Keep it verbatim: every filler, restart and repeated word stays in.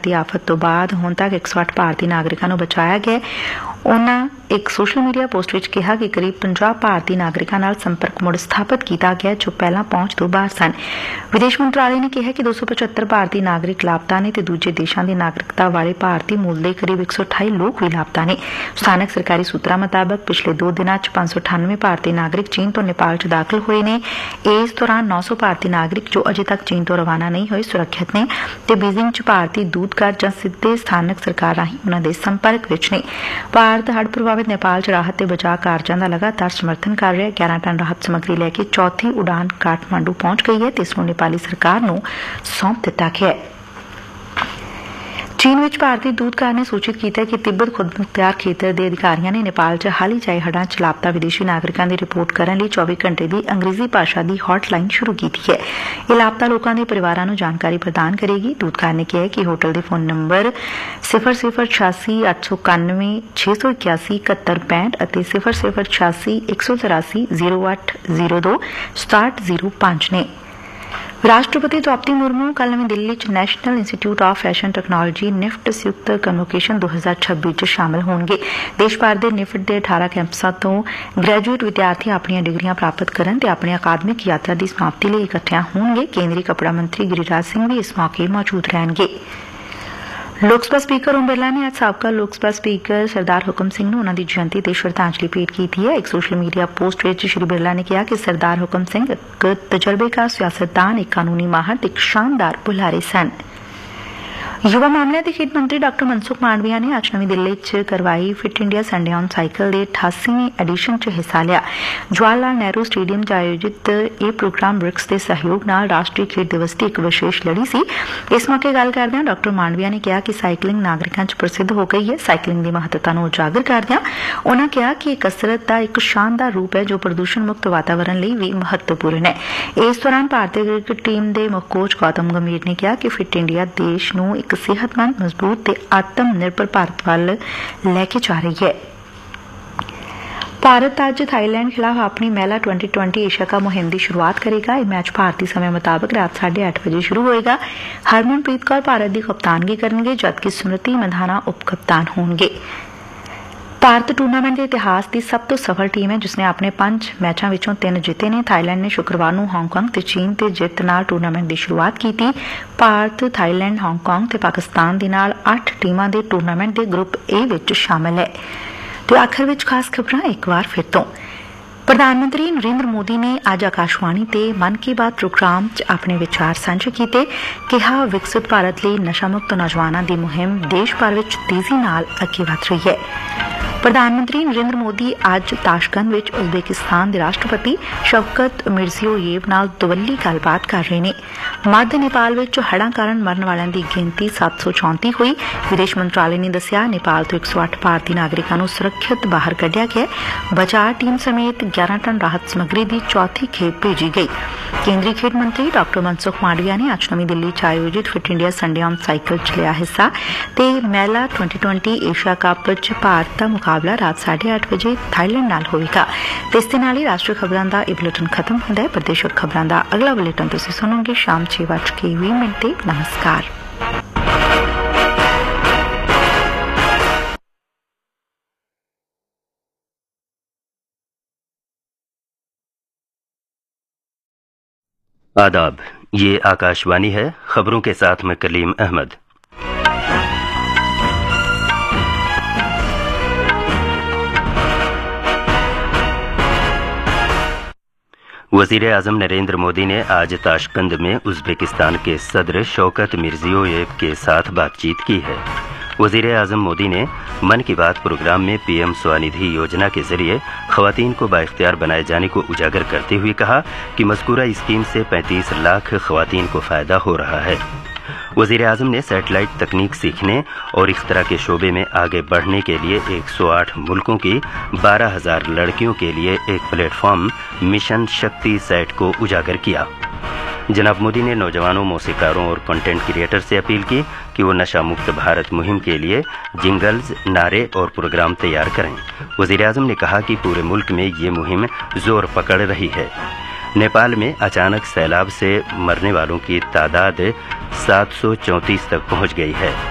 ਦੀ ਆਫਤ ਤੋਂ ਬਾਅਦ ਹੁਣ ਤੱਕ ਇੱਕ ਸੌ ਅੱਠ ਭਾਰਤੀ ਨਾਗਰਿਕਾਂ ਨੂੰ ਬਚਾਇਆ ਗਿਆ। ਉਨ੍ਹਾਂ ਇੱਕ ਸੋਸ਼ਲ ਮੀਡੀਆ ਪੋਸਟ ਵਿੱਚ ਕਿਹਾ ਕਿ ਕਰੀਬ ਪੰਜਾਹ ਭਾਰਤੀ ਨਾਗਰਿਕਾਂ ਨਾਲ ਸੰਪਰਕ ਮੁੜ ਸਥਾਪਿਤ ਕੀਤਾ ਗਿਆ ਜੋ ਪਹਿਲਾਂ ਪਹੁੰਚ ਤੋਂ ਬਾਹਰ ਸਨ। ਵਿਦੇਸ਼ ਮੰਤਰਾਲੇ ਨੇ ਕਿਹਾ ਕਿ ਦੋ ਸੌ ਪਚੱਤਰ ਭਾਰਤੀ ਨਾਗਰਿਕ ਲਾਪਤਾ ਨੇ ਤੇ ਦੂਜੇ ਦੇਸ਼ਾਂ ਦੀ ਨਾਗਰਿਕਤਾ ਵਾਲੇ ਭਾਰਤੀ ਮੂਲ ਦੇ ਕਰੀਬ ਇੱਕ ਸੌ ਅਠਾਈ ਲੋਕ ਵੀ ਲਾਪਤਾ ਨੇ। ਸਥਾਨਕ ਸਰਕਾਰੀ ਸੂਤਰਾਂ ਮੁਤਾਬਕ ਪਿਛਲੇ ਦੋ ਦਿਨਾਂ ਚ ਪੰਜ ਸੌ ਅਠਾਨਵੇਂ ਭਾਰਤੀ ਨਾਗਰਿਕ ਚੀਨ ਤੋਂ ਨੇਪਾਲ ਚ ਦਾਖਲ ਹੋਏ ਨੇ। ਇਸ ਦੌਰਾਨ ਨੌ ਸੌ ਭਾਰਤੀ ਨਾਗਰਿਕ ਜੋ ਅਜੇ ਤੱਕ ਚੀਨ ਤੋਂ ਰਵਾਨਾ ਨਹੀਂ ਹੋਏ ਸੁਰੱਖਿਅਤ ਨੇ ਤੇ ਬੀਜਿੰਗ ਚ ਭਾਰਤੀ ਦੂਤਘਰ ਜਾਂ ਸਿੱਧੇ ਸਥਾਨਕ ਸਰਕਾਰ ਰਾਹੀਂ ਉਨ੍ਹਾਂ ਦੇ ਸੰਪਰਕ ਵਿੱਚ ਨੇ। ਭਾਰਤ ਹੜ੍ਹ ਪ੍ਰਭਾਵਿਤ ਨੇਪਾਲ ਚ ਰਾਹਤ ਤੇ ਬਚਾਅ ਕਾਰਜਾਂ ਦਾ ਲਗਾਤਾਰ ਸਮਰਥਨ ਕਰ ਰਿਹਾ। ਗਿਆਰਾਂ ਟਨ ਰਾਹਤ ਸਮੱਗਰੀ ਲੈ ਕੇ ਚੌਥੀ ਉਡਾਨ ਕਾਠਮਾਂਡੂ ਪਹੁੰਚ ਗਈ ਹੈ ਤੇ ਇਸ ਨੂੰ ਨੇਪਾਲੀ ਸਰਕਾਰ ਨੂੰ ਸੌਂਪ ਦਿੱਤਾ ਗਿਆ ਹੈ। ਚੀਨ ਵਿੱਚ ਭਾਰਤੀ ਦੂਤਘਰ ਨੇ ਸੂਚਿਤ ਕੀਤਾ ਕਿ ਤਿੱਬਤ ਖੁਦਮੁਖਤਿਆਰ ਖੇਤਰ ਦੇ ਅਧਿਕਾਰੀਆਂ ਨੇ ਨੇਪਾਲ ਚ ਹਾਲ ਹੀ ਚ ਆਏ ਹੜ੍ਹਾਂ ਚ ਲਾਪਤਾ ਵਿਦੇਸ਼ੀ ਨਾਗਰਿਕਾਂ ਦੀ ਰਿਪੋਰਟ ਕਰਨ ਲਈ ਚੌਵੀ ਘੰਟੇ ਦੀ ਅੰਗਰੇਜ਼ੀ ਭਾਸ਼ਾ ਦੀ ਹੌਟਲਾਈਨ ਸ਼ੁਰੂ ਕੀਤੀ ਹੈ। ਇਹ ਲਾਪਤਾ ਲੋਕਾਂ ਦੇ ਪਰਿਵਾਰਾਂ ਨੂੰ ਜਾਣਕਾਰੀ ਪ੍ਰਦਾਨ ਕਰੇਗੀ। ਦੂਤਘਰ ਨੇ ਕਿਹਾ ਕਿ ਹੋਟਲ ਦੇ ਫੋਨ ਨੰਬਰ ਸਿਫਰ ਸਿਫਰ ਛਿਆਸੀ ਅੱਠ ਸੌ ਇਕਾਨਵੇਂ ਛੇ ਸੌ ਇਕਿਆਸੀ ਇਕਹੱਤਰ ਪੈਂਹਠ ਅਤੇ ਸਿਫਰ ਸਿਫਰ ਛਿਆਸੀ ਇੱਕ ਸੌ ਚੁਰਾਸੀ ਜ਼ੀਰੋ ਅੱਠ ਜ਼ੀਰੋ ਦੋ ਸਤਾਹਠ ਜ਼ੀਰੋ ਪੰਜ ਨੇ। ਰਾਸ਼ਟਰਪਤੀ ਦ੍ਰੌਪਦੀ ਮੁਰਮੂ ਕੱਲ੍ਹ ਨਵੀਂ ਦਿੱਲੀ ਚ national institute of fashion technology NIFT ਸੰਯੁਕਤ ਕਨਵੋਕੇਸ਼ਨ ਦੋ ਹਜ਼ਾਰ ਛੱਬੀ ਚ ਸ਼ਾਮਲ ਹੋਣਗੇ। ਦੇਸ਼ ਭਰ ਦੇ ਨਿਫਟ ਦੇ ਅਠਾਰਾਂ ਕੈਂਪਸਾਂ ਤੋਂ ਗ੍ਰੈਜੂਏਟ ਵਿਦਿਆਰਥੀ ਆਪਣੀਆਂ ਡਿਗਰੀਆਂ ਪ੍ਰਾਪਤ ਕਰਨ ਤੇ ਆਪਣੀ ਅਕਾਦਮਿਕ ਯਾਤਰਾ ਦੀ ਸਮਾਪਤੀ ਲਈ ਇਕੱਠਿਆਂ ਹੋਣਗੇ। ਕੇਂਦਰੀ ਕੱਪੜਾ ਮੰਤਰੀ ਗਿਰੀਰਾਜ ਸਿੰਘ ਵੀ ਇਸ ਮੌਕੇ ਮੌਜੂਦ ਰਹਿਣਗੇ। ਲੋਕ ਸਭਾ ਸਪੀਕਰ ਓਮ ਬਿਰਲਾ ਨੇ ਅੱਜ ਸਾਬਕਾ ਲੋਕ ਸਭਾ ਸਪੀਕਰ ਸਰਦਾਰ ਹੁਕਮ ਸਿੰਘ ਨੂੰ ਉਨ੍ਹਾਂ ਦੀ ਜਯੰਤੀ ਤੇ ਸ਼ਰਧਾਂਜਲੀ ਭੇਟ ਕੀਤੀ ਹੈ। ਇੱਕ ਸੋਸ਼ਲ ਮੀਡੀਆ ਪੋਸਟ ਵਿੱਚ ਸ਼੍ਰੀ ਬਿਰਲਾ ਨੇ ਕਿਹਾ ਕਿ ਸਰਦਾਰ ਹੁਕਮ ਸਿੰਘ ਇੱਕ ਤਜਰਬੇਕਾਰ ਸਿਆਸਤਦਾਨ, ਇੱਕ ਕਾਨੂੰਨੀ ਮਾਹਰ ਤੇ ਇੱਕ ਸ਼ਾਨਦਾਰ ਬੁਲਾਰੇ ਸਨ। ਯੁਵਾ ਮਾਮਲਿਆਂ ਤੇ ਖੇਡ ਮੰਤਰੀ ਡਾਕਟਰ ਮਨਸੁਖ ਮਾਂਡਵੀਆ ਨੇ ਅੱਜ ਨਵੀਂ ਦਿੱਲੀ ਚ ਕਰਵਾਈ fit India Sunday on cycle ਦੇ ਅਠਾਸੀਵੇਂ ਐਡੀਸ਼ਨ ਚ ਹਿੱਸਾ ਲਿਆ। ਜਵਾਹਰ ਲਾਲ ਨਹਿਰੂ ਸਟੇਡੀਅਮ ਚ ਆਯੋਜਿਤ ਇਹ ਪ੍ਰੋਗਰਾਮ ਬ੍ਰਿਕਸ ਦੇ ਸਹਿਯੋਗ ਨਾਲ ਰਾਸ਼ਟਰੀ ਖੇਡ ਦਿਵਸ ਦੀ ਇੱਕ ਵਿਸ਼ੇਸ਼ ਲੜੀ ਸੀ। ਇਸ ਮੌਕੇ ਗੱਲ ਕਰਦਿਆਂ ਡਾਕਟਰ ਮਾਂਡਵੀਆ ਨੇ ਕਿਹਾ ਕਿ ਸਾਈਕਲਿੰਗ ਨਾਗਰਿਕਾਂ ਚ ਪ੍ਰਸਿੱਧ ਹੋ ਗਈ ਹੈ। ਸਾਈਕਲਿੰਗ ਦੀ ਮਹੱਤਤਾ ਨੂੰ ਉਜਾਗਰ ਕਰਦਿਆਂ ਉਨ੍ਹਾਂ ਕਿਹਾ ਕਿ ਇਹ ਕਸਰਤ ਦਾ ਇੱਕ ਸ਼ਾਨਦਾਰ ਰੂਪ ਹੈ ਜੋ ਪ੍ਰਦੂਸ਼ਣ ਮੁਕਤ ਵਾਤਾਵਰਣ ਲਈ ਵੀ ਮਹੱਤਵਪੂਰਨ ਹੈ। ਇਸ ਦੌਰਾਨ ਭਾਰਤੀ ਕ੍ਰਿਕਟ ਟੀਮ ਦੇ ਮੁੱਖ ਕੋਚ ਗੌਤਮ ਗੰਭੀਰ ਨੇ ਕਿਹਾ ਕਿ ਫਿਟ ਇੰਡੀਆ ਦੇਸ਼ ਨੂੰ ਇੱਕ ਸਿਹਤਮੰਦ, ਮਜ਼ਬੂਤ ਤੇ ਆਤਮ ਨਿਰਭਰ ਭਾਰਤ ਵੱਲ ਲੈ ਕੇ ਜਾ ਰਹੀ ਹੈ। ਭਾਰਤ ਅੱਜ ਥਾਈਲੈਂਡ ਖਿਲਾਫ ਆਪਣੀ ਮਹਿਲਾ ਟਵੈਂਟੀ ਟਵੈਂਟੀ ਏਸ਼ੀਆ ਕੱਪ ਮੁਹਿੰਮ ਦੀ ਸ਼ੁਰੂਆਤ ਕਰੇਗਾ। ਇਹ ਮੈਚ ਭਾਰਤੀ ਸਮੇਂ ਮੁਤਾਬਕ ਰਾਤ ਸਾਢੇ ਅੱਠ ਵਜੇ ਸ਼ੁਰੂ ਹੋਏਗਾ। ਹਰਮਨਪ੍ਰੀਤ ਕੌਰ ਭਾਰਤ ਦੀ ਕਪਤਾਨਗੀ ਕਰਨਗੇ ਜਦਕਿ ਸਮ੍ਰਿਤੀ ਮੰਧਾਨਾ ਉਪ ਕਪਤਾਨ ਹੋਣਗੇ। ਭਾਰਤ ਟੂਰਨਾਮੈਂਟ ਦੇ ਇਤਿਹਾਸ ਦੀ ਸਭ ਤੋਂ ਸਫਲ ਟੀਮ ਹੈ ਜਿਸ ਨੇ ਆਪਣੇ ਪੰਜ ਮੈਚਾਂ ਵਿੱਚੋਂ ਤਿੰਨ ਜਿੱਤੇ ਨੇ। ਥਾਈਲੈਂਡ ਨੇ ਸ਼ੁੱਕਰਵਾਰ ਨੂੰ ਹਾਂਗਕਾਂਗ ਤੇ ਚੀਨ ਤੇ ਜਿੱਤ ਨਾਲ ਟੂਰਨਾਮੈਂਟ ਦੀ ਸ਼ੁਰੂਆਤ ਕੀਤੀ। ਭਾਰਤ, ਥਾਈਲੈਂਡ, ਹਾਂਗਕਾਂਗ ਤੇ ਪਾਕਿਸਤਾਨ ਦੇ ਨਾਲ ਅੱਠ ਟੀਮਾਂ ਦੇ ਟੂਰਨਾਮੈਂਟ ਦੇ ਗਰੁੱਪ ਏ ਵਿੱਚ ਸ਼ਾਮਲ ਹੈ। ਤੇ ਆਖਰ ਵਿੱਚ ਖਾਸ ਖਬਰਾਂ ਇੱਕ ਵਾਰ ਫਿਰ ਤੋਂ। ਪ੍ਰਧਾਨ ਮੰਤਰੀ ਨਰਿੰਦਰ ਮੋਦੀ ਨੇ ਅੱਜ ਆਕਾਸ਼ਵਾਣੀ ਤੇ ਮਨ ਕੀ ਬਾਤ ਪ੍ਰੋਗਰਾਮ 'ਚ ਆਪਣੇ ਵਿਚਾਰ ਸਾਂਝੇ ਕੀਤੇ। ਕਿਹਾ ਵਿਕਸਿਤ ਭਾਰਤ ਲਈ ਨਸ਼ਾ ਮੁਕਤ ਨੌਜਵਾਨਾਂ ਦੀ ਮੁਹਿੰਮ ਦੇਸ਼ ਭਰ ਵਿੱਚ ਤੇਜ਼ੀ ਨਾਲ ਅੱਗੇ ਵਧ ਰਹੀ ਹੈ। ਪ੍ਰਧਾਨ ਮੰਤਰੀ ਨਰਿੰਦਰ ਮੋਦੀ ਅੱਜ ਤਾਸ਼ਕੰਦ ਵਿੱਚ ਉਜ਼ਬੇਕਿਸਤਾਨ ਦੇ ਰਾਸ਼ਟਰਪਤੀ ਸ਼ਵਕਤ ਮਿਰਜ਼ੀਯੋਯੇਵ ਨਾਲ ਦੁਵੱਲੀ ਗੱਲਬਾਤ ਕਰ ਰਹੇ ਨੇ। ਮੱਧ ਨੇਪਾਲ ਵਿੱਚ ਹੜ੍ਹਾਂ ਕਾਰਨ ਮਰਨ ਵਾਲਿਆਂ ਦੀ ਗਿਣਤੀ ਸੱਤ ਸੌ ਚੌਂਤੀ ਹੋਈ। ਵਿਦੇਸ਼ ਮੰਤਰਾਲੇ ਨੇ ਦੱਸਿਆ ਨੇਪਾਲ ਤੋਂ ਇੱਕ ਸੌ ਅੱਠ ਭਾਰਤੀ ਨਾਗਰਿਕਾਂ ਨੂੰ ਸੁਰੱਖਿਅਤ ਬਾਹਰ ਕੱਢਿਆ ਗਿਆ। ਬਚਾਅ ਟੀਮ ਸਮੇਤ ਗਿਆਰਾਂ ਟਨ ਰਾਹਤ ਸਮੱਗਰੀ ਦੀ ਚੌਥੀ ਖੇਪ ਭੇਜੀ ਗਈ। ਕੇਂਦਰੀ ਖੇਡ ਮੰਤਰੀ ਡਾਕਟਰ ਮਨਸੁਖ ਮਾਂਡਵੀਆ ਨੇ ਅੱਜ ਨਵੀਂ ਦਿੱਲੀ 'ਚ ਆਯੋਜਿਤ fit India Sunday on cycle 'ਚ ਲਿਆ ਹਿੱਸਾ ਤੇ ਮਹਿਲਾ ਟਵੈਂਟੀ ਟਵੈਂਟੀ ਏਸ਼ੀਆ ਕੱਪ 'ਚ ਭਾਰਤ ਦਾ ਮੁਕਾਬਲਾ ਰਾਤ ਸਾਢੇ ਅੱਠ ਵਜੇ ਥਾਈਲੈਂਡ ਨਾਲ ਹੋਵੇਗਾ। ਤੇ ਇਸ ਦੇ ਨਾਲ ਹੀ ਰਾਸ਼ਟਰੀ ਖਬਰਾਂ ਦਾ ਇਹ ਬੁਲੇਟਿਨ ਖਤਮ ਹੁੰਦਾ ਹੈ। ਪ੍ਰਦੇਸ਼ਕ ਖਬਰਾਂ ਦਾ ਅਗਲਾ ਬੁਲੇਟਿਨ ਤੁਸੀਂ ਸੁਣੋਗੇ ਸ਼ਾਮ ਛੇ ਵੱਜ ਕੇ ਵੀਹ ਮਿੰਟ ਤੇ। ਨਮਸਕਾਰ। आदाब, ये आकाशवाणी है। खबरों के साथ मैं कलीम अहमद। वज़ीर आज़म नरेंद्र मोदी ने आज ताशकंद में उज़्बेकिस्तान के सदर शौकत मिर्ज़ियोयेव के साथ बातचीत की है। वज़ीर आज़म मोदी ने मन की बात प्रोग्राम में पीएम स्वनिधि योजना के जरिए ख़वातीन को बाइख्तियार बनाए जाने को उजागर करते हुए कहा कि मज़कूरा स्कीम से पैंतीस लाख ख़वातीन को फ़ायदा हो रहा है। वज़ीर आज़म ने सैटेलाइट तकनीक सीखने और इख्तरा के शोबे में आगे बढ़ने के लिए एक सौ आठ मुल्कों की बारह हजार लड़कियों के लिए एक प्लेटफॉर्म मिशन शक्ति सैट को उजागर किया। जनाब मोदी ने नौजवानों, मौसीकारों और कंटेंट क्रिएटर से अपील की कि वो नशा मुक्त भारत मुहिम के लिए जिंगल्स, नारे और प्रोग्राम तैयार करें। वज़ीर आज़म ने कहा कि पूरे मुल्क में ये मुहिम जोर पकड़ रही है। नेपाल में अचानक सैलाब से मरने वालों की तादाद सात सौ चौंतीस तक पहुंच गई है।